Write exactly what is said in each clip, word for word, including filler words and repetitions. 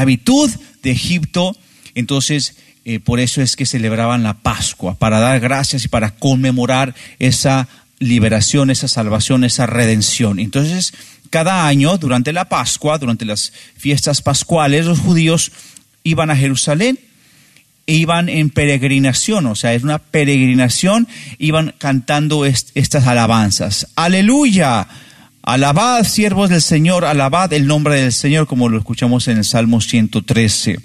esclavitud de Egipto. Entonces, eh, por eso es que celebraban la Pascua, para dar gracias y para conmemorar esa liberación, esa salvación, esa redención. Entonces, cada año, durante la Pascua, durante las fiestas pascuales, los judíos iban a Jerusalén e iban en peregrinación, o sea, es una peregrinación, iban cantando est- estas alabanzas. ¡Aleluya! Alabad, siervos del Señor, alabad el nombre del Señor, como lo escuchamos en el Salmo ciento trece.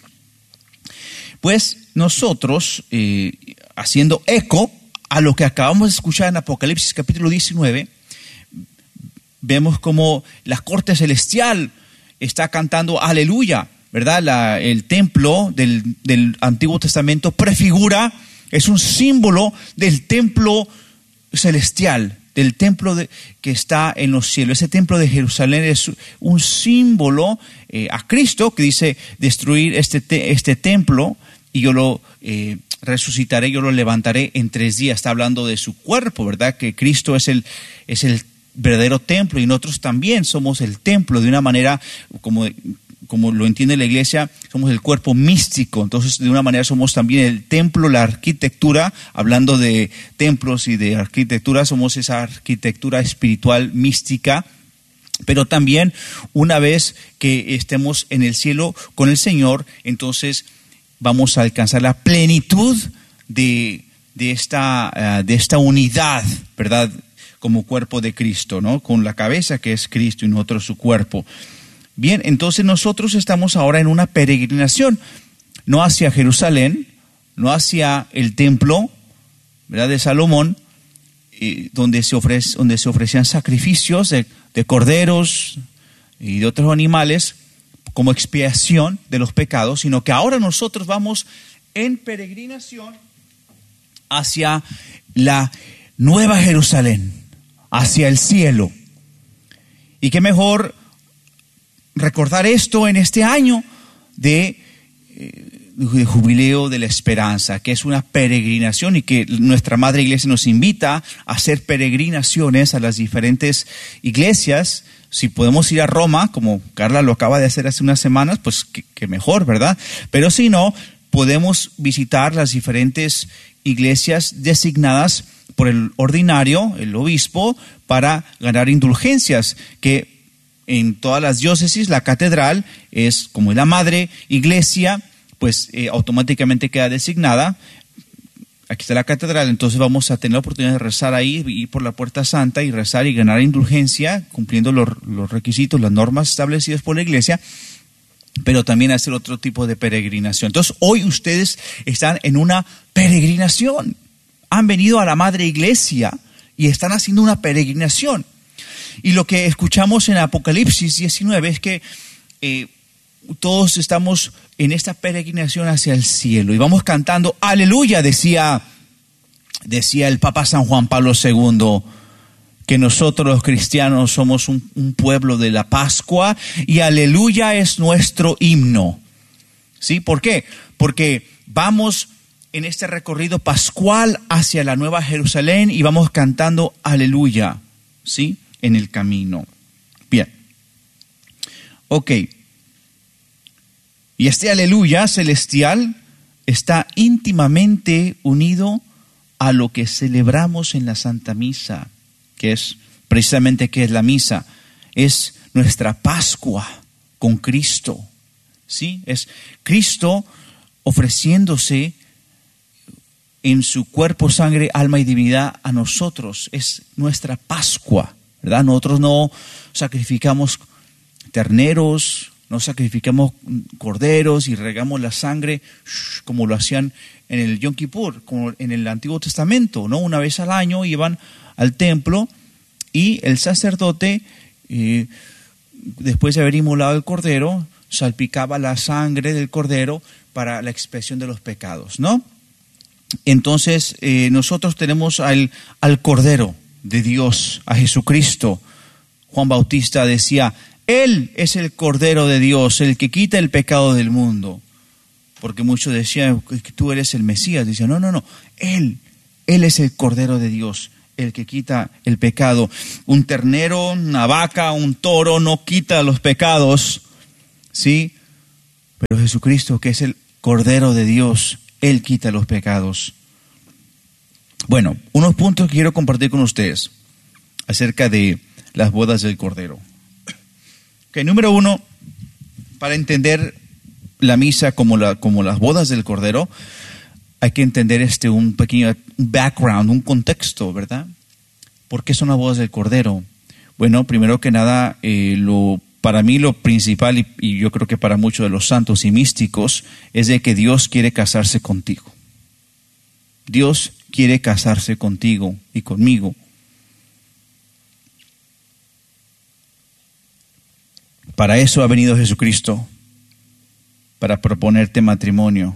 Pues nosotros, eh, haciendo eco a lo que acabamos de escuchar en Apocalipsis capítulo diecinueve, vemos como la corte celestial está cantando aleluya, ¿verdad? La, el templo del, del Antiguo Testamento prefigura, es un símbolo del templo celestial, del templo de, que está en los cielos. Ese templo de Jerusalén es un símbolo eh, a Cristo, que dice destruir este, te, este templo y yo lo eh, resucitaré, yo lo levantaré en tres días. Está hablando de su cuerpo, ¿verdad? Que Cristo es el, es el verdadero templo y nosotros también somos el templo de una manera como, como lo entiende la iglesia, somos el cuerpo místico. Entonces, de una manera somos también el templo, la arquitectura, hablando de templos y de arquitectura, somos esa arquitectura espiritual mística. Pero también una vez que estemos en el cielo con el Señor, entonces vamos a alcanzar la plenitud de, de, esta, uh, de esta unidad, ¿verdad? Como cuerpo de Cristo, ¿no? Con la cabeza que es Cristo y nosotros su cuerpo. Bien, entonces nosotros estamos ahora en una peregrinación, no hacia Jerusalén, no hacia el templo, ¿verdad? De Salomón, eh, donde, se ofrece, donde se ofrecían sacrificios de, de corderos y de otros animales como expiación de los pecados, sino que ahora nosotros vamos en peregrinación hacia la Nueva Jerusalén, hacia el cielo. Y qué mejor recordar esto en este año de, de jubileo de la esperanza, que es una peregrinación y que nuestra Madre Iglesia nos invita a hacer peregrinaciones a las diferentes iglesias. Si podemos ir a Roma, como Carla lo acaba de hacer hace unas semanas, pues que, que mejor, ¿verdad? Pero si no, podemos visitar las diferentes iglesias designadas por el ordinario, el obispo, para ganar indulgencias, que en todas las diócesis la catedral es como la madre iglesia, pues eh, automáticamente queda designada. Aquí está la catedral, entonces vamos a tener la oportunidad de rezar ahí, ir por la Puerta Santa y rezar y ganar indulgencia, cumpliendo los, los requisitos, las normas establecidas por la iglesia, pero también hacer otro tipo de peregrinación. Entonces hoy ustedes están en una peregrinación, han venido a la madre iglesia y están haciendo una peregrinación. Y lo que escuchamos en Apocalipsis diecinueve es que eh, todos estamos en esta peregrinación hacia el cielo y vamos cantando aleluya, decía, decía el Papa San Juan Pablo segundo, que nosotros los cristianos somos un, un pueblo de la Pascua y aleluya es nuestro himno. ¿Sí? ¿Por qué? Porque vamos en este recorrido pascual hacia la Nueva Jerusalén y vamos cantando aleluya, ¿sí? En el camino. Bien. Ok. Y este aleluya celestial está íntimamente unido a lo que celebramos en la Santa Misa, que es precisamente que es la misa, es nuestra Pascua con Cristo, ¿sí? Es Cristo ofreciéndose en su cuerpo, sangre, alma y divinidad a nosotros, es nuestra Pascua, ¿verdad? Nosotros no sacrificamos terneros, no sacrificamos corderos y regamos la sangre como lo hacían en el Yom Kippur, como en el Antiguo Testamento, ¿no? Una vez al año iban al templo y el sacerdote, eh, después de haber inmolado el cordero, salpicaba la sangre del cordero para la expiación de los pecados, ¿no? Entonces eh, nosotros tenemos al, al Cordero de Dios, a Jesucristo. Juan Bautista decía, Él es el Cordero de Dios, el que quita el pecado del mundo. Porque muchos decían que tú eres el Mesías. Dicen, no, no, no, Él, Él es el Cordero de Dios, el que quita el pecado. Un ternero, una vaca, un toro no quita los pecados, ¿sí? Pero Jesucristo, que es el Cordero de Dios, Él quita los pecados. Bueno, unos puntos que quiero compartir con ustedes acerca de las bodas del Cordero. Okay, número uno, para entender la misa como, la, como las bodas del Cordero, hay que entender este un pequeño background, un contexto, ¿verdad? ¿Por qué son las bodas del Cordero? Bueno, primero que nada, eh, lo, para mí lo principal, y, y yo creo que para muchos de los santos y místicos, es de que Dios quiere casarse contigo. Dios quiere casarse contigo y conmigo. Para eso ha venido Jesucristo, para proponerte matrimonio,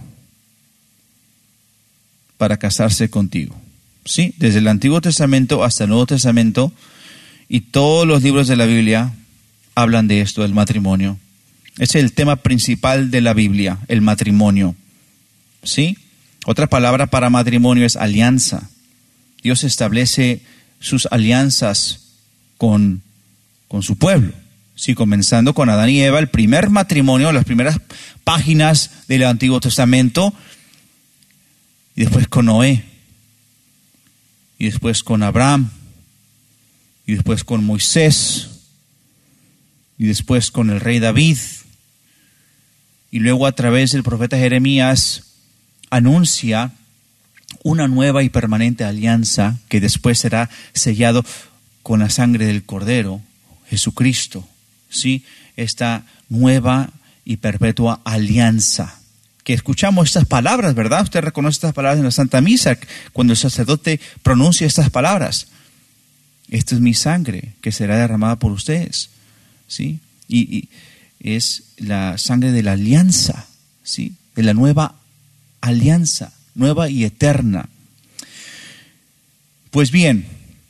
para casarse contigo. Sí, desde el Antiguo Testamento hasta el Nuevo Testamento y todos los libros de la Biblia hablan de esto, del matrimonio. Es el tema principal de la Biblia, el matrimonio. ¿Sí? Otra palabra para matrimonio es alianza. Dios establece sus alianzas con, con su pueblo. Sí, comenzando con Adán y Eva, el primer matrimonio, las primeras páginas del Antiguo Testamento, y después con Noé, y después con Abraham, y después con Moisés, y después con el rey David, y luego a través del profeta Jeremías anuncia una nueva y permanente alianza que después será sellado con la sangre del Cordero, Jesucristo. ¿Sí? Esta nueva y perpetua alianza. Que escuchamos estas palabras, ¿verdad? Usted reconoce estas palabras en la Santa Misa, cuando el sacerdote pronuncia estas palabras. Esta es mi sangre que será derramada por ustedes. ¿Sí? Y, y es la sangre de la alianza, ¿sí? De la nueva alianza, nueva y eterna. Pues bien,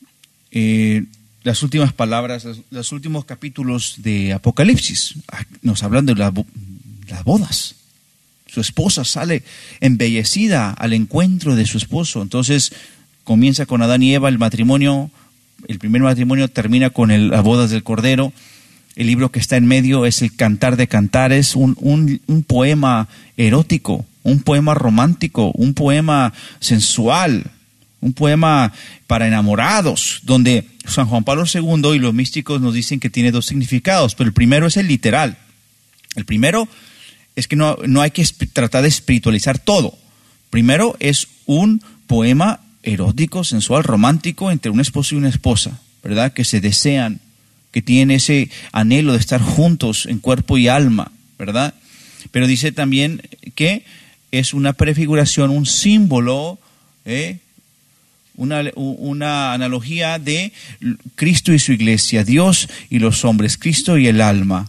eh, las últimas palabras, los, los últimos capítulos de Apocalipsis nos hablan de la, las bodas. Su esposa sale embellecida al encuentro de su esposo. Entonces comienza con Adán y Eva el matrimonio. El primer matrimonio termina con el, las bodas del Cordero. El libro que está en medio es el Cantar de Cantares, un, un, un poema erótico, un poema romántico, un poema sensual, un poema para enamorados, donde San Juan Pablo segundo y los místicos nos dicen que tiene dos significados, pero el primero es el literal. El primero es que no, no hay que tratar de espiritualizar todo. Primero es un poema erótico, sensual, romántico entre un esposo y una esposa, ¿verdad? Que se desean, que tienen ese anhelo de estar juntos en cuerpo y alma, ¿verdad? Pero dice también que es una prefiguración, un símbolo, ¿eh? Una, una analogía de Cristo y su iglesia, Dios y los hombres, Cristo y el alma.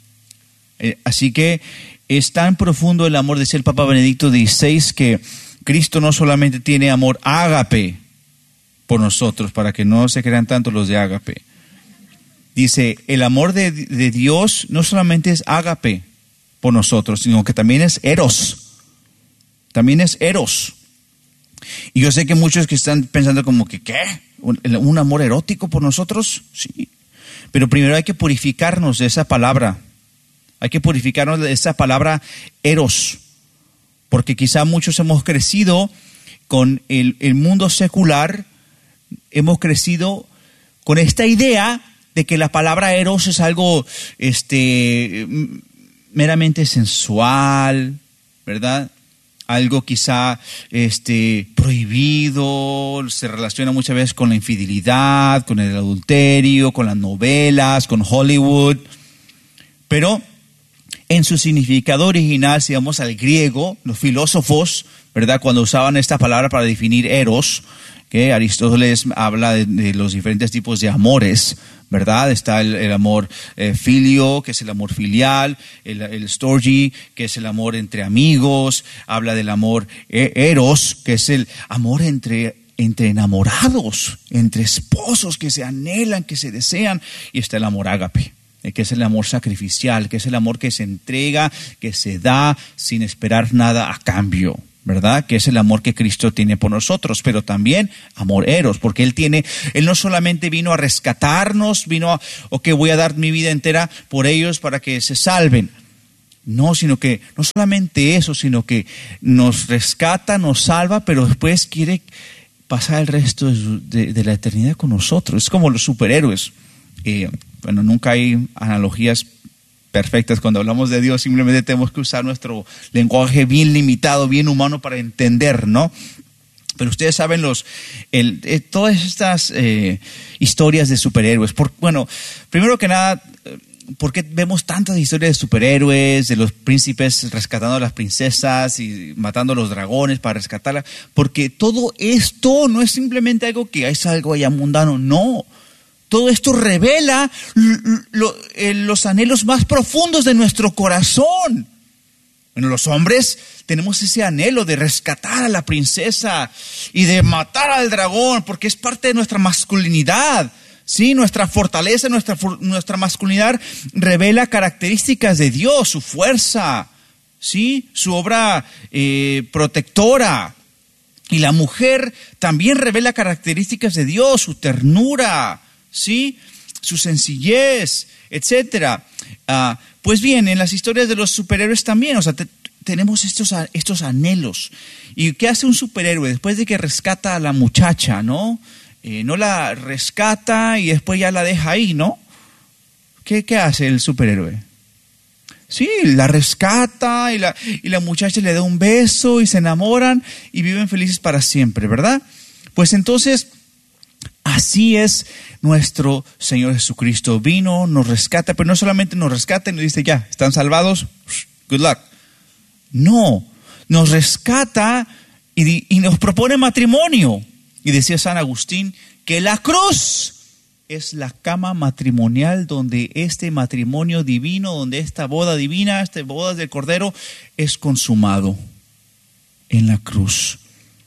Eh, así que es tan profundo el amor, decía el Papa Benedicto dieciséis, que Cristo no solamente tiene amor ágape por nosotros, para que no se crean tanto los de ágape. Dice, el amor de, de Dios no solamente es ágape por nosotros, sino que también es eros. También es eros. Y yo sé que muchos que están pensando como que, ¿qué? ¿Un, un amor erótico por nosotros? Sí. Pero primero hay que purificarnos de esa palabra. Hay que purificarnos de esa palabra eros. Porque quizá muchos hemos crecido con el, el mundo secular, hemos crecido con esta idea de que la palabra eros es algo este, meramente sensual, ¿verdad? Algo quizá este, prohibido, se relaciona muchas veces con la infidelidad, con el adulterio, con las novelas, con Hollywood. Pero en su significado original, si vamos al griego, los filósofos, ¿verdad? Cuando usaban esta palabra para definir eros, que Aristóteles habla de, de los diferentes tipos de amores, ¿verdad? Está el, el amor eh, filio, que es el amor filial, el, el storge, que es el amor entre amigos, habla del amor eh, eros, que es el amor entre, entre enamorados, entre esposos que se anhelan, que se desean, y está el amor ágape, eh, que es el amor sacrificial, que es el amor que se entrega, que se da sin esperar nada a cambio, ¿verdad? Que es el amor que Cristo tiene por nosotros, pero también amor eros, porque Él tiene, Él no solamente vino a rescatarnos, vino a, ok, voy a dar mi vida entera por ellos para que se salven. No, sino que no solamente eso, sino que nos rescata, nos salva, pero después quiere pasar el resto de, su, de, de la eternidad con nosotros. Es como los superhéroes. Eh, bueno, nunca hay analogías perfectas cuando hablamos de Dios, simplemente tenemos que usar nuestro lenguaje bien limitado, bien humano para entender, ¿no? Pero ustedes saben los, el, eh, todas estas eh, historias de superhéroes. Por, bueno, primero que nada, ¿por qué vemos tantas historias de superhéroes, de los príncipes rescatando a las princesas y matando a los dragones para rescatarlas? Porque todo esto no es simplemente algo que es algo allá mundano, no. Todo esto revela lo, eh, los anhelos más profundos de nuestro corazón. Bueno, los hombres tenemos ese anhelo de rescatar a la princesa y de matar al dragón, porque es parte de nuestra masculinidad. Sí, nuestra fortaleza, nuestra, nuestra masculinidad revela características de Dios, su fuerza, sí, su obra eh, protectora. Y la mujer también revela características de Dios, su ternura, sí, su sencillez, etcétera. Uh, pues bien, en las historias de los superhéroes también, o sea, te, tenemos estos, estos anhelos. ¿Y qué hace un superhéroe después de que rescata a la muchacha, no? Eh, no la rescata y después ya la deja ahí, ¿no? ¿Qué, qué hace el superhéroe? Sí, la rescata y la, y la muchacha le da un beso y se enamoran y viven felices para siempre, ¿verdad? Pues entonces, así es nuestro Señor Jesucristo. Vino, nos rescata, pero no solamente nos rescata y nos dice, ya, están salvados, good luck. No, nos rescata y, y nos propone matrimonio. Y decía San Agustín que la cruz es la cama matrimonial donde este matrimonio divino, donde esta boda divina, esta boda del Cordero es consumado en la cruz.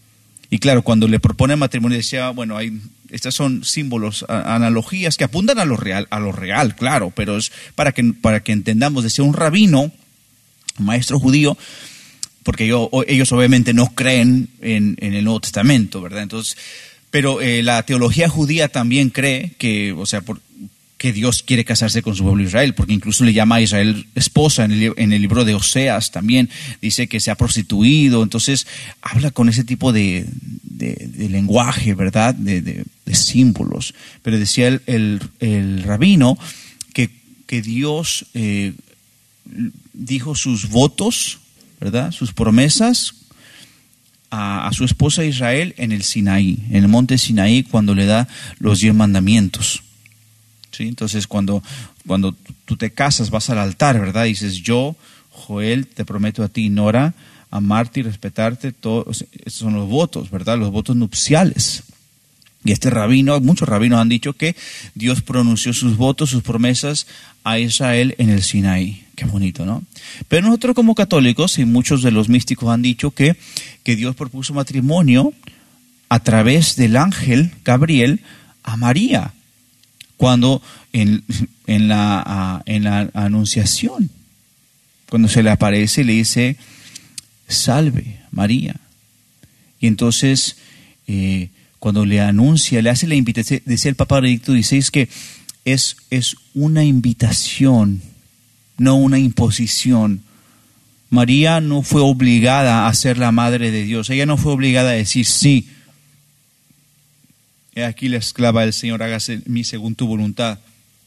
Y claro, cuando le propone matrimonio decía, bueno, hay, estas son símbolos, analogías que apuntan a lo real, a lo real, claro, pero es para que, para que entendamos, decía un rabino, un maestro judío, porque yo, ellos obviamente no creen en, en el Nuevo Testamento, ¿verdad? Entonces, pero eh, la teología judía también cree que, o sea, por, que Dios quiere casarse con su pueblo Israel, porque incluso le llama a Israel esposa en el, en el libro de Oseas también, dice que se ha prostituido, entonces habla con ese tipo de, de, de lenguaje, ¿verdad? De, de, de símbolos. Pero decía el, el, el rabino que, que Dios eh, dijo sus votos, ¿verdad? Sus promesas a, a su esposa Israel en el Sinaí, en el monte Sinaí, cuando le da los diez mandamientos. ¿Sí? Entonces, cuando, cuando tú te casas, vas al altar, ¿verdad? Dices, yo, Joel, te prometo a ti, Nora, amarte y respetarte. Todos, esos son los votos, ¿verdad? Los votos nupciales. Y este rabino, muchos rabinos han dicho que Dios pronunció sus votos, sus promesas a Israel en el Sinaí. Qué bonito, ¿no? Pero nosotros como católicos, y muchos de los místicos han dicho que, que Dios propuso matrimonio a través del ángel Gabriel a María, cuando en, en, la, en la anunciación, cuando se le aparece, le dice, salve María. Y entonces, eh, cuando le anuncia, le hace la invitación, decía el Papa Benedicto dieciséis que es, es una invitación, no una imposición. María no fue obligada a ser la madre de Dios, ella no fue obligada a decir sí. He aquí la esclava del Señor, hágase en mí según tu voluntad.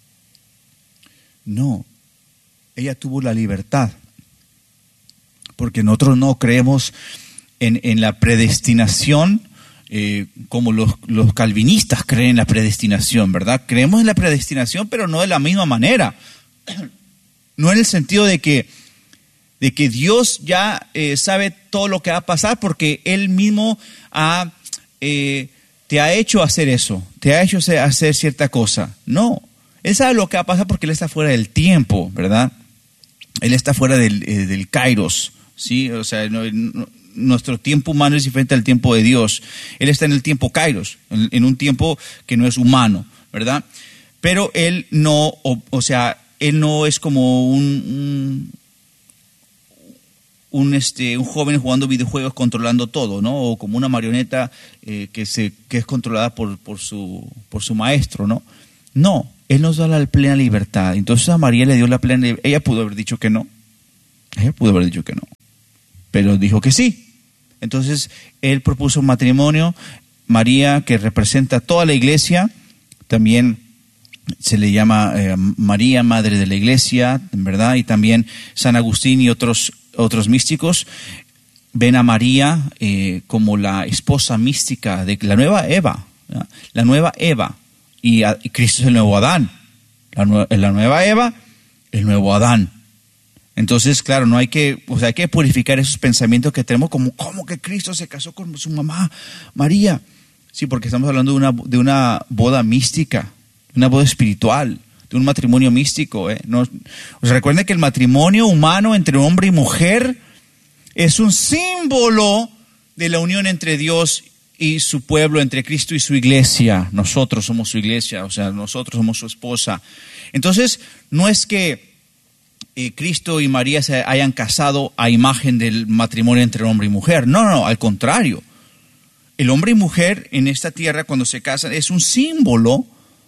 No, ella tuvo la libertad, porque nosotros no creemos en, en la predestinación eh, como los, los calvinistas creen en la predestinación, ¿verdad? Creemos en la predestinación, pero no de la misma manera. No en el sentido de que, de que Dios ya eh, sabe todo lo que va a pasar, porque Él mismo ha... Eh, te ha hecho hacer eso, te ha hecho hacer cierta cosa. No, Él sabe lo que va a pasar porque Él está fuera del tiempo, ¿verdad? Él está fuera del, eh, del kairos, ¿sí? O sea, no, no, nuestro tiempo humano es diferente al tiempo de Dios. Él está en el tiempo kairos, en, en un tiempo que no es humano, ¿verdad? Pero Él no, o, o sea, Él no es como un... un Un, este, un joven jugando videojuegos controlando todo, ¿no? O como una marioneta eh, que, se, que es controlada por, por, su, por su maestro, ¿no? No, Él nos da la plena libertad. Entonces a María le dio la plena libertad. Ella pudo haber dicho que no. Ella pudo haber dicho que no, pero dijo que sí. Entonces él propuso un matrimonio. María, que representa a toda la iglesia, también se le llama eh, María, madre de la iglesia, ¿verdad? Y también San Agustín y otros, otros místicos ven a María eh, como la esposa mística de la nueva Eva, ¿verdad? La nueva Eva, y, a, y Cristo es el nuevo Adán. La, nue- la nueva Eva, el nuevo Adán. Entonces, claro, no hay que, o sea, hay que purificar esos pensamientos que tenemos como, ¿cómo que Cristo se casó con su mamá, María? Sí, porque estamos hablando de una, de una boda mística, una boda espiritual, de un matrimonio místico. ¿eh? No, o sea, recuerden que el matrimonio humano entre hombre y mujer es un símbolo de la unión entre Dios y su pueblo, entre Cristo y su iglesia. Nosotros somos su iglesia, o sea, nosotros somos su esposa. Entonces, no es que eh, Cristo y María se hayan casado a imagen del matrimonio entre hombre y mujer. No, no, no, al contrario. El hombre y mujer en esta tierra cuando se casan es un símbolo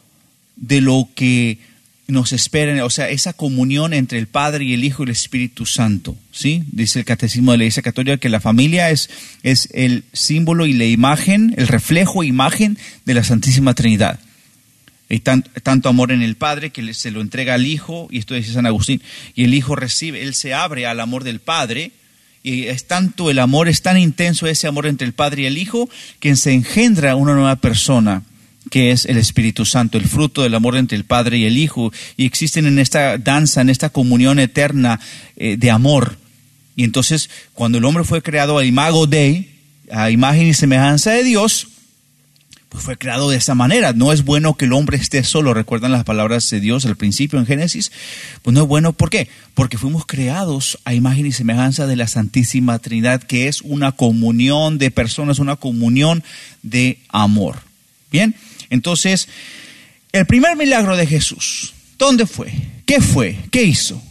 de lo que nos espera, o sea, esa comunión entre el Padre y el Hijo y el Espíritu Santo, ¿sí? Dice el Catecismo de la Iglesia Católica que la familia es, es el símbolo y la imagen, el reflejo e imagen de la Santísima Trinidad. Hay tan, tanto amor en el Padre que se lo entrega al Hijo, y esto dice San Agustín, y el Hijo recibe, él se abre al amor del Padre. Y es tanto el amor, es tan intenso ese amor entre el Padre y el Hijo, que se engendra una nueva persona, que es el Espíritu Santo, el fruto del amor entre el Padre y el Hijo. Y existen en esta danza, en esta comunión eterna eh, de amor. Y entonces, cuando el hombre fue creado a imago Dei, a imagen y semejanza de Dios, pues fue creado de esa manera. No es bueno que el hombre esté solo. ¿Recuerdan las palabras de Dios al principio en Génesis? Pues no es bueno, ¿por qué? Porque fuimos creados a imagen y semejanza de la Santísima Trinidad, que es una comunión de personas, una comunión de amor. Bien, entonces, el primer milagro de Jesús, ¿dónde fue? ¿Qué fue? ¿Qué hizo?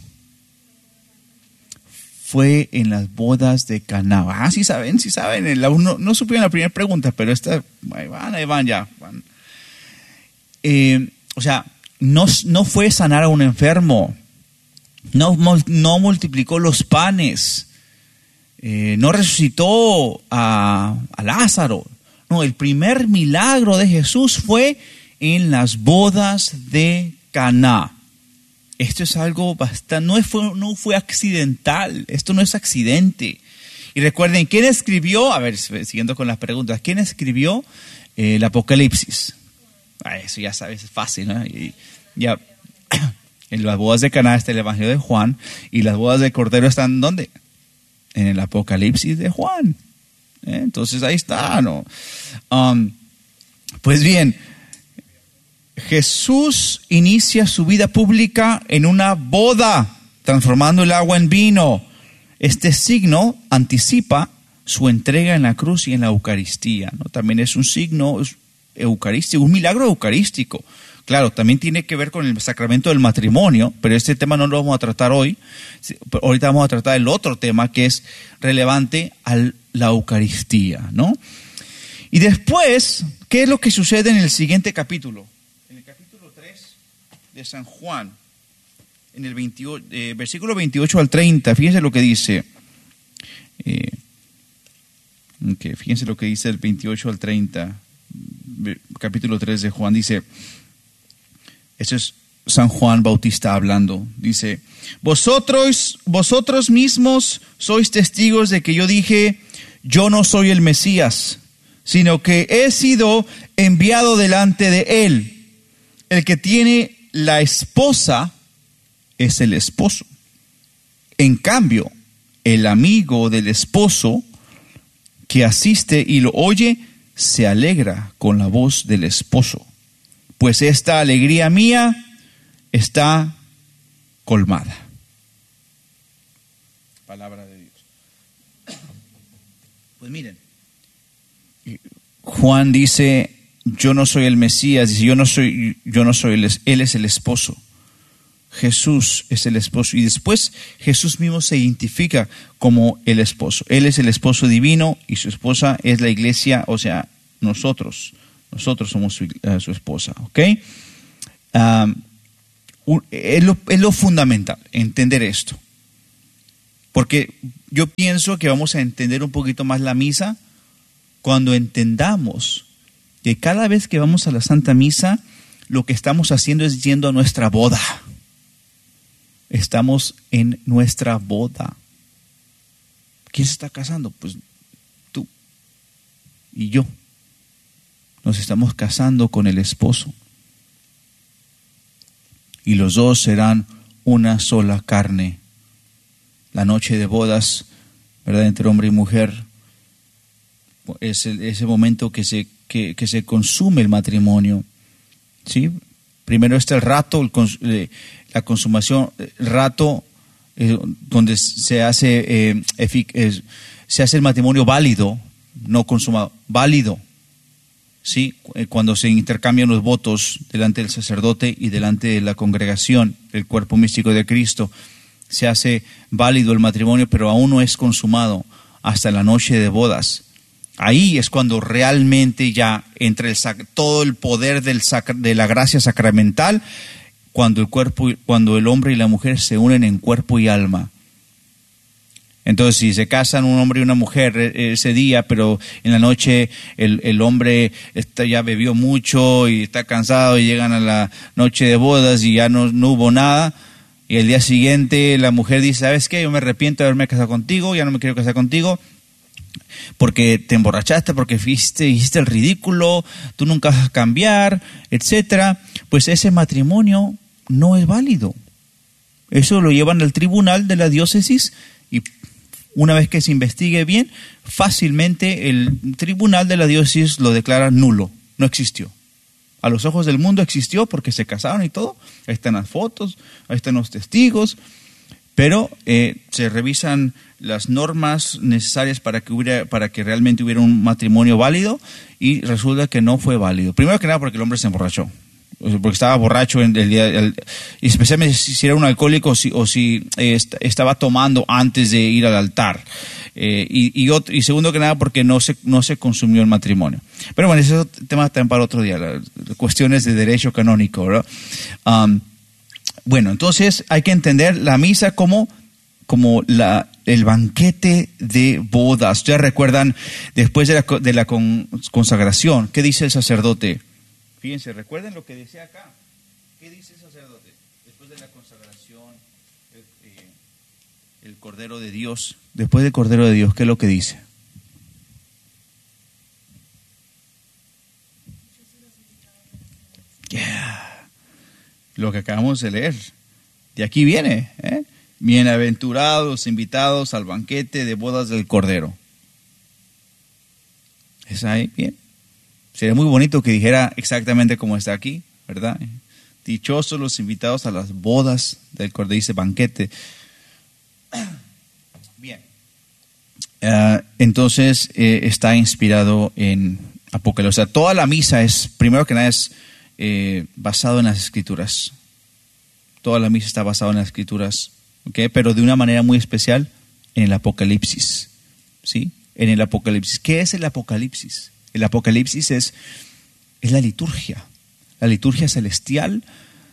Fue en las bodas de Caná. Ah, sí saben, sí saben. La, no, no supieron la primera pregunta, pero esta, ahí van, ahí van ya. Van. Eh, o sea, no, no fue sanar a un enfermo, no, no multiplicó los panes, eh, no resucitó a, a Lázaro. No, el primer milagro de Jesús fue en las bodas de Caná. Esto es algo bastante, no fue, no fue accidental, esto no es accidente. Y recuerden, ¿quién escribió? A ver, siguiendo con las preguntas, ¿quién escribió eh, el Apocalipsis? Ah, eso ya sabes, es fácil, ¿no? Y ya, en las bodas de Caná está el Evangelio de Juan, y las bodas de Cordero están ¿dónde? En el Apocalipsis de Juan. ¿Eh? Entonces ahí está, ¿no? Um, pues bien, Jesús inicia su vida pública en una boda, transformando el agua en vino. Este signo anticipa su entrega en la cruz y en la Eucaristía, ¿no? También es un signo eucarístico, un milagro eucarístico. Claro, también tiene que ver con el sacramento del matrimonio, pero este tema no lo vamos a tratar hoy. Ahorita vamos a tratar el otro tema que es relevante a la Eucaristía, ¿no? Y después, ¿qué es lo que sucede en el siguiente capítulo? En el capítulo tres de San Juan, en el veintiocho, eh, versículo veintiocho al treinta, fíjense lo que dice. Eh, okay, fíjense lo que dice el veintiocho al treinta, capítulo tres de Juan, dice... Eso es San Juan Bautista hablando. Dice, vosotros, vosotros mismos sois testigos de que yo dije, yo no soy el Mesías, sino que he sido enviado delante de él. El que tiene la esposa es el esposo. En cambio, el amigo del esposo que asiste y lo oye, se alegra con la voz del esposo. Pues esta alegría mía está colmada. Palabra de Dios. Pues miren, Juan dice, yo no soy el Mesías, dice, yo no soy, yo no soy, él es, él es el esposo. Jesús es el esposo. Y después Jesús mismo se identifica como el esposo. Él es el esposo divino y su esposa es la iglesia, o sea, nosotros. Nosotros somos su, uh, su esposa, ¿ok? Um, es, lo, es lo fundamental, entender esto. Porque yo pienso que vamos a entender un poquito más la misa cuando entendamos que cada vez que vamos a la Santa Misa, lo que estamos haciendo es yendo a nuestra boda. Estamos en nuestra boda. ¿Quién se está casando? Pues tú y yo. Nos estamos casando con el esposo. Y los dos serán una sola carne. La noche de bodas, ¿verdad?, entre hombre y mujer, es el, ese momento que se, que, que se consume el matrimonio. ¿Sí? Primero está el rato, el, eh, la consumación, el rato eh, donde se hace, eh, efic, eh, se hace el matrimonio válido, no consumado, válido. ¿Sí? Cuando se intercambian los votos delante del sacerdote y delante de la congregación, el cuerpo místico de Cristo, se hace válido el matrimonio, pero aún no es consumado hasta la noche de bodas. Ahí es cuando realmente ya entra el sac- todo el poder del sac- de la gracia sacramental, cuando el cuerpo, cuando el hombre y la mujer se unen en cuerpo y alma. Entonces, si se casan un hombre y una mujer ese día, pero en la noche el, el hombre está, ya bebió mucho y está cansado y llegan a la noche de bodas y ya no, no hubo nada, y el día siguiente la mujer dice, ¿sabes qué? Yo me arrepiento de haberme casado contigo, ya no me quiero casar contigo, porque te emborrachaste, porque fuiste, hiciste el ridículo, tú nunca vas a cambiar, etcétera. Pues ese matrimonio no es válido. Eso lo llevan al tribunal de la diócesis y una vez que se investigue bien, fácilmente el tribunal de la diócesis lo declara nulo, no existió. A los ojos del mundo existió porque se casaron y todo, ahí están las fotos, ahí están los testigos, pero eh, se revisan las normas necesarias para que hubiera, para que realmente hubiera un matrimonio válido, y resulta que no fue válido. Primero que nada porque el hombre se emborrachó, porque estaba borracho en el día, el, especialmente si era un alcohólico o si, o si eh, estaba tomando antes de ir al altar. Eh, y, y, otro, y segundo que nada porque no se, no se consumió el matrimonio. Pero bueno, ese es otro tema también para otro día, las cuestiones de derecho canónico, ¿verdad? Um, bueno, entonces hay que entender la misa como, como la, el banquete de bodas. Ustedes recuerdan, después de la, de la con, consagración, ¿qué dice el sacerdote? Fíjense, recuerden lo que decía acá. ¿Qué dice el sacerdote? Después de la consagración, el, eh, el Cordero de Dios, después del Cordero de Dios, ¿qué es lo que dice? Yeah. Lo que acabamos de leer. De aquí viene, ¿eh? Bienaventurados invitados al banquete de bodas del Cordero. ¿Es ahí? Bien. Sería muy bonito que dijera exactamente como está aquí, ¿verdad? Dichosos los invitados a las bodas del Cordero, dice banquete. Bien. Uh, entonces eh, está inspirado en Apocalipsis. O sea, toda la misa es, primero que nada, es eh, basado en las Escrituras. Toda la misa está basada en las Escrituras, ¿okay? Pero de una manera muy especial en el Apocalipsis, ¿sí? En el Apocalipsis. ¿Qué es el Apocalipsis? El Apocalipsis es, es la liturgia, la liturgia celestial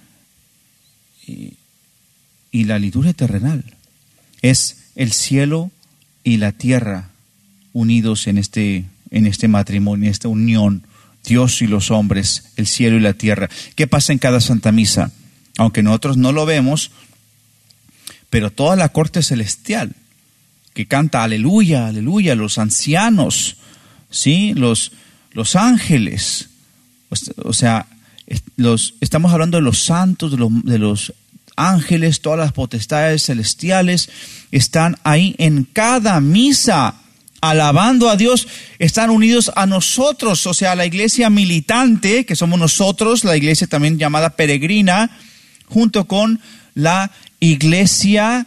y, y la liturgia terrenal. Es el cielo y la tierra unidos en este, en este matrimonio, en esta unión, Dios y los hombres, el cielo y la tierra. ¿Qué pasa en cada Santa Misa? Aunque nosotros no lo vemos, pero toda la corte celestial que canta aleluya, aleluya, los ancianos, ¿sí? Los, los ángeles, o sea, los, estamos hablando de los santos, de los, de los ángeles, todas las potestades celestiales están ahí en cada misa, alabando a Dios, están unidos a nosotros, o sea, la iglesia militante, que somos nosotros, la iglesia también llamada peregrina, junto con la iglesia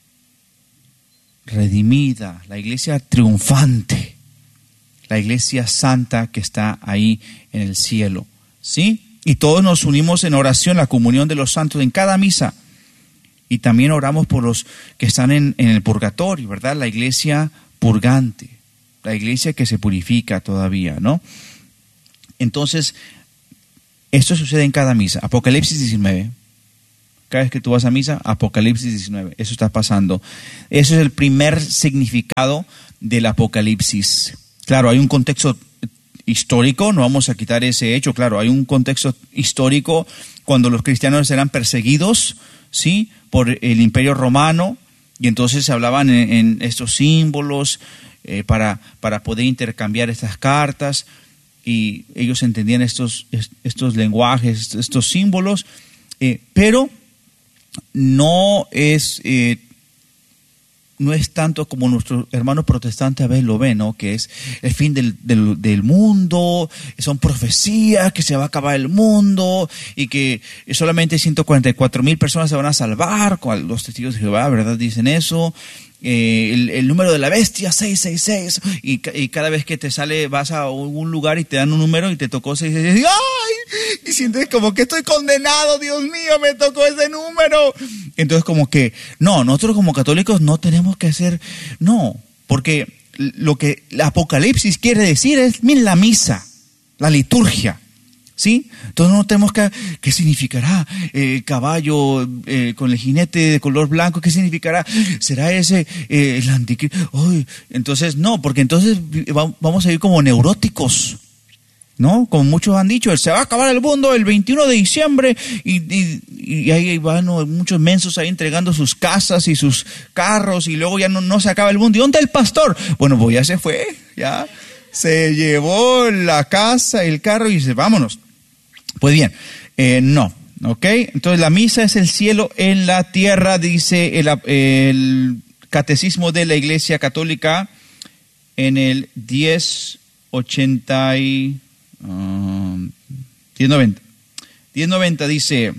redimida, la iglesia triunfante, la iglesia santa que está ahí en el cielo, ¿sí? Y todos nos unimos en oración, la comunión de los santos en cada misa. Y también oramos por los que están en, en el purgatorio, ¿verdad? La iglesia purgante, la iglesia que se purifica todavía, ¿no? Entonces, esto sucede en cada misa. Apocalipsis diecinueve. Cada vez que tú vas a misa, Apocalipsis diecinueve, eso está pasando. Eso es el primer significado del Apocalipsis. Claro, hay un contexto histórico, no vamos a quitar ese hecho, claro, hay un contexto histórico cuando los cristianos eran perseguidos, ¿sí?, por el Imperio Romano, y entonces se hablaban en, en estos símbolos eh, para, para poder intercambiar estas cartas, y ellos entendían estos, estos lenguajes, estos símbolos, eh, pero no es... Eh, no es tanto como nuestros hermanos protestantes a veces lo ven, ¿no? Que es el fin del, del, del mundo, son profecías, que se va a acabar el mundo y que solamente ciento cuarenta y cuatro mil personas se van a salvar. Los testigos de Jehová, ¿verdad?, dicen eso. Eh, el, el número de la bestia, seiscientos sesenta y seis, y, y cada vez que te sale, vas a un lugar y te dan un número y te tocó seiscientos sesenta y seis, ¡ay! Y sientes como que estoy condenado, Dios mío, me tocó ese número. Entonces como que, no, nosotros como católicos no tenemos que hacer, no, porque lo que el Apocalipsis quiere decir es, miren, la misa, la liturgia, ¿sí? Entonces no tenemos que, ¿qué significará eh, caballo eh, con el jinete de color blanco? ¿Qué significará? ¿Será ese eh, el anticristo? Uy, entonces no, porque entonces vamos a ir como neuróticos, ¿no? Como muchos han dicho, se va a acabar el mundo el veintiuno de diciembre y, y, y ahí van muchos mensos ahí entregando sus casas y sus carros y luego ya no, no se acaba el mundo. ¿Y dónde el pastor? Bueno, pues ya se fue, ya se llevó la casa, el carro y dice, vámonos. Pues bien, eh, no, ¿ok? Entonces la misa es el cielo en la tierra, dice el, el Catecismo de la Iglesia Católica en el diez ochenta y... Um, diez noventa. diez noventa dice: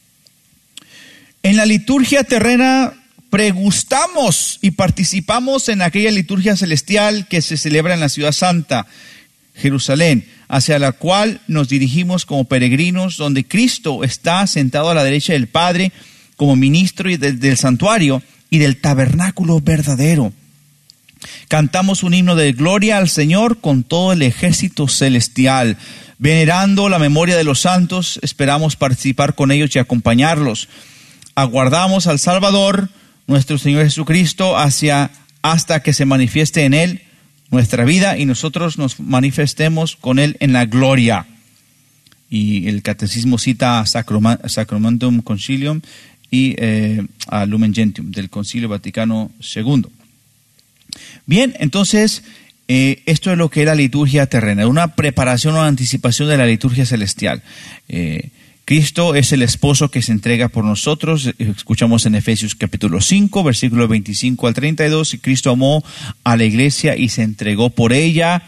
en la liturgia terrena pregustamos y participamos en aquella liturgia celestial que se celebra en la ciudad santa, Jerusalén, hacia la cual nos dirigimos como peregrinos, donde Cristo está sentado a la derecha del Padre como ministro del, del santuario y del tabernáculo verdadero. Cantamos un himno de gloria al Señor con todo el ejército celestial. Venerando la memoria de los santos, esperamos participar con ellos y acompañarlos. Aguardamos al Salvador, nuestro Señor Jesucristo, hacia, hasta que se manifieste en Él nuestra vida y nosotros nos manifestemos con Él en la gloria. Y el Catecismo cita a Sacramentum Concilium y eh, a Lumen Gentium del Concilio Vaticano segundo. Bien, entonces, eh, esto es lo que es la liturgia terrena, una preparación o anticipación de la liturgia celestial. Eh, Cristo es el esposo que se entrega por nosotros. Escuchamos en Efesios capítulo cinco, versículos veinticinco al treinta y dos, y Cristo amó a la iglesia y se entregó por ella.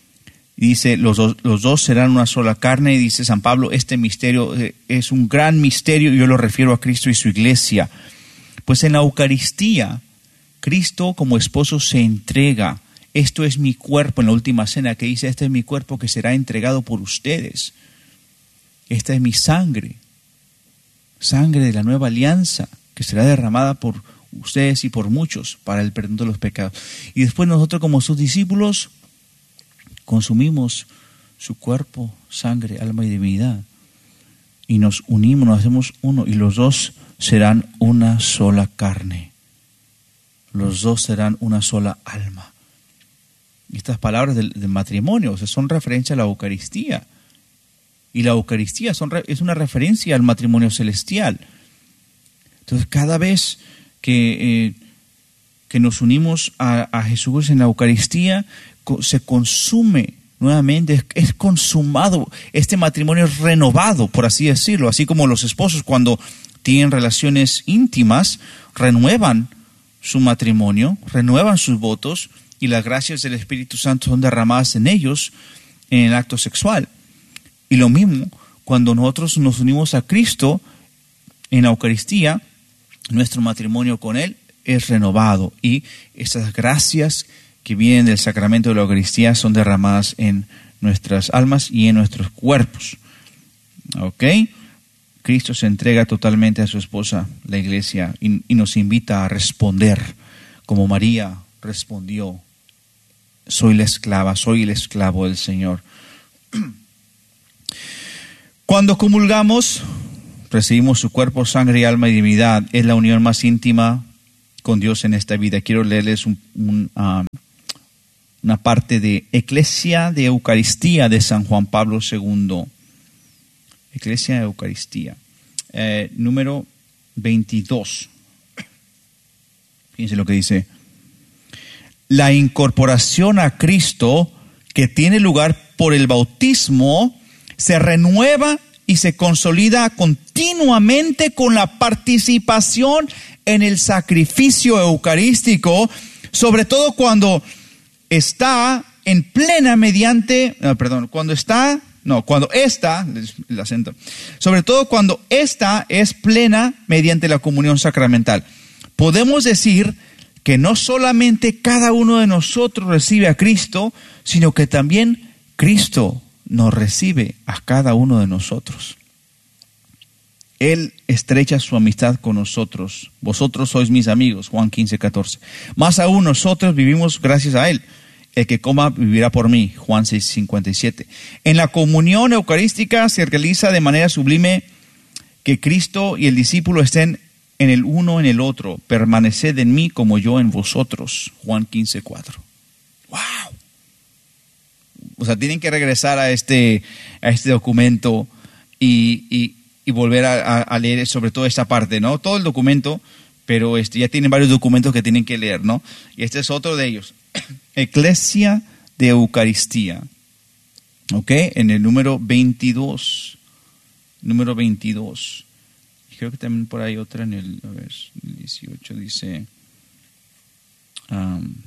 Dice, los dos, los dos serán una sola carne, y dice San Pablo, este misterio es un gran misterio, y yo lo refiero a Cristo y su iglesia. Pues en la Eucaristía, Cristo como esposo se entrega. Esto es mi cuerpo, en la última cena que dice, este es mi cuerpo que será entregado por ustedes. Esta es mi sangre, sangre de la nueva alianza, que será derramada por ustedes y por muchos para el perdón de los pecados. Y después nosotros como sus discípulos consumimos su cuerpo, sangre, alma y divinidad. Y nos unimos, nos hacemos uno, y los dos serán una sola carne. Los dos serán una sola alma. Y estas palabras del, del matrimonio, o sea, son referencia a la Eucaristía. Y la Eucaristía son, es una referencia al matrimonio celestial. Entonces, cada vez que, eh, que nos unimos a, a Jesús en la Eucaristía, co- se consume nuevamente, es, es consumado. Este matrimonio es renovado, por así decirlo. Así como los esposos, cuando tienen relaciones íntimas, renuevan su matrimonio, renuevan sus votos, y las gracias del Espíritu Santo son derramadas en ellos en el acto sexual. Y lo mismo, cuando nosotros nos unimos a Cristo en la Eucaristía, nuestro matrimonio con Él es renovado, y esas gracias que vienen del sacramento de la Eucaristía son derramadas en nuestras almas y en nuestros cuerpos. ¿Ok? Cristo se entrega totalmente a su esposa, la iglesia, y, y nos invita a responder como María respondió: soy la esclava, soy el esclavo del Señor. Cuando comulgamos, recibimos su cuerpo, sangre y alma y divinidad, es la unión más íntima con Dios en esta vida. Quiero leerles un, un, uh, una parte de Eclesia de Eucaristía de San Juan Pablo segundo. Eclesia de Eucaristía, eh, número veintidós. Fíjense lo que dice. La incorporación a Cristo que tiene lugar por el bautismo se renueva y se consolida continuamente con la participación en el sacrificio eucarístico, sobre todo cuando está en plena mediante, no, perdón, cuando está, no, cuando esta, el acento, sobre todo cuando esta es plena mediante la comunión sacramental. Podemos decir que no solamente cada uno de nosotros recibe a Cristo, sino que también Cristo nos recibe a cada uno de nosotros. Él estrecha su amistad con nosotros. Vosotros sois mis amigos, Juan quince, catorce. Más aún nosotros vivimos gracias a Él. El que coma vivirá por mí, Juan seis, cincuenta y siete. En la comunión eucarística se realiza de manera sublime que Cristo y el discípulo estén en el uno en el otro. Permaneced en mí como yo en vosotros, Juan quince, cuatro. ¡Wow! O sea, tienen que regresar a este, a este documento y, y, y volver a, a leer sobre todo esta parte, ¿no? Todo el documento, pero este, ya tienen varios documentos que tienen que leer, ¿no? Y este es otro de ellos. Eclesia de Eucaristía. ¿Ok? En el número veintidós. Número veintidós. Creo que también por ahí otra en el, a ver, el dieciocho dice... Um,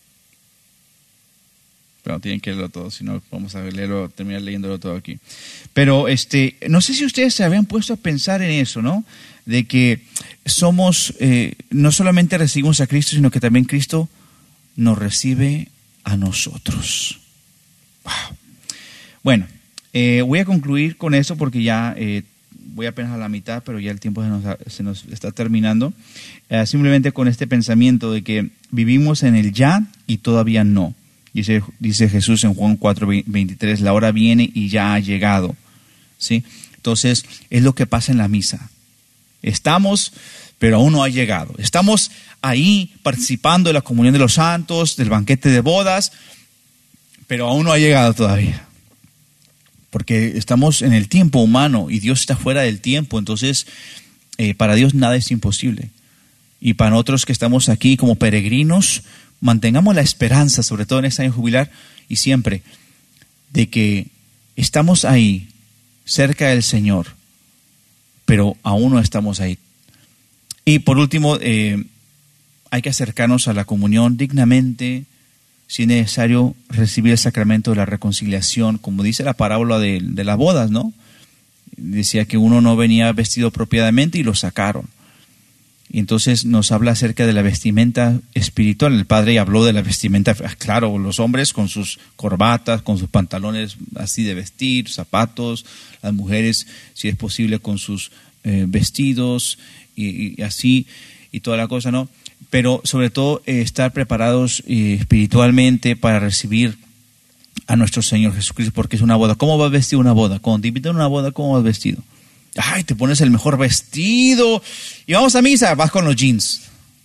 pero tienen que leerlo todo, si no vamos a leerlo, terminar leyéndolo todo aquí. Pero este, no sé si ustedes se habían puesto a pensar en eso, ¿no? De que somos, eh, no solamente recibimos a Cristo, sino que también Cristo nos recibe a nosotros. Wow. Bueno, eh, voy a concluir con eso porque ya eh, voy apenas a la mitad, pero ya el tiempo se nos, se nos está terminando. Eh, simplemente con este pensamiento de que vivimos en el ya y todavía no. Dice, dice Jesús en Juan cuatro, veintitrés, la hora viene y ya ha llegado. ¿Sí? Entonces, es lo que pasa en la misa. Estamos, pero aún no ha llegado. Estamos ahí participando de la comunión de los santos, del banquete de bodas, pero aún no ha llegado todavía. Porque estamos en el tiempo humano y Dios está fuera del tiempo. Entonces, eh, para Dios nada es imposible. Y para nosotros que estamos aquí como peregrinos, mantengamos la esperanza, sobre todo en este año jubilar y siempre, de que estamos ahí, cerca del Señor, pero aún no estamos ahí. Y por último, eh, hay que acercarnos a la comunión dignamente, si es necesario recibir el sacramento de la reconciliación, como dice la parábola de, de las bodas, ¿no? Decía que uno no venía vestido apropiadamente y lo sacaron. Y entonces nos habla acerca de la vestimenta espiritual. El Padre habló de la vestimenta, claro, los hombres con sus corbatas, con sus pantalones así de vestir, zapatos, las mujeres, si es posible, con sus eh, vestidos y, y así, y toda la cosa, ¿no? Pero sobre todo eh, estar preparados eh, espiritualmente para recibir a nuestro Señor Jesucristo, porque es una boda. ¿Cómo vas vestido una boda? Cuando te invitan a una boda, ¿cómo vas vestido? Ay, te pones el mejor vestido y vamos a misa, vas con los jeans.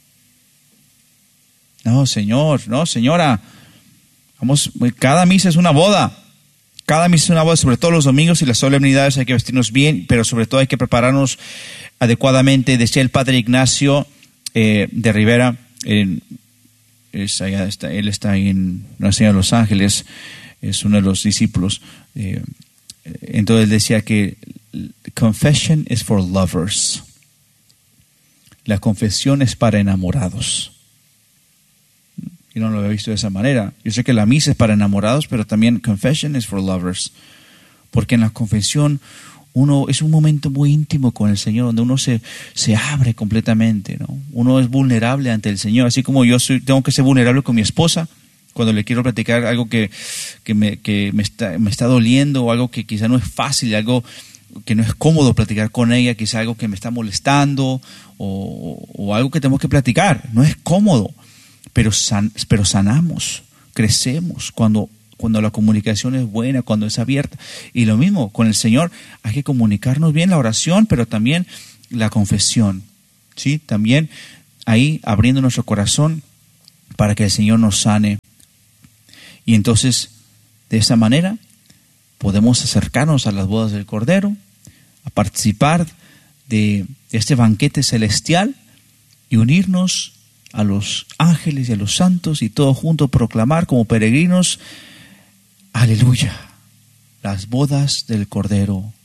No, señor, no, señora. Vamos, cada misa es una boda. Cada misa es una boda, sobre todo los domingos y las solemnidades hay que vestirnos bien, pero sobre todo hay que prepararnos adecuadamente. Decía el Padre Ignacio eh, de Rivera, en, es allá está, él está ahí en la ciudad de Los Ángeles, es uno de los discípulos. Eh, entonces él decía que confession is for lovers. La confesión es para enamorados. Yo no lo había visto de esa manera. Yo sé que la misa es para enamorados, pero también confession is for lovers. Porque en la confesión uno es un momento muy íntimo con el Señor, donde uno se, se abre completamente, ¿no? Uno es vulnerable ante el Señor, así como yo soy, tengo que ser vulnerable con mi esposa cuando le quiero platicar algo que, que, me, que me, está, me está doliendo, o algo que quizá no es fácil, algo que no es cómodo platicar con ella, quizá algo que me está molestando, o, o algo que tenemos que platicar. No es cómodo, pero, san, pero sanamos, crecemos cuando cuando la comunicación es buena, cuando es abierta. Y lo mismo con el Señor, hay que comunicarnos bien la oración, pero también la confesión, ¿sí? También ahí abriendo nuestro corazón para que el Señor nos sane. Y entonces, de esa manera, podemos acercarnos a las bodas del Cordero, a participar de este banquete celestial y unirnos a los ángeles y a los santos y todos juntos proclamar como peregrinos, aleluya, las bodas del Cordero